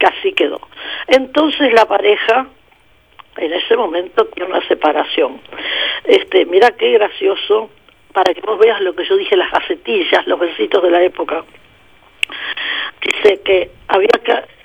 que así quedó. Entonces la pareja en ese momento tiene una separación. Mira qué gracioso, para que vos veas lo que yo dije, las gacetillas, los besitos de la época. Dice que había que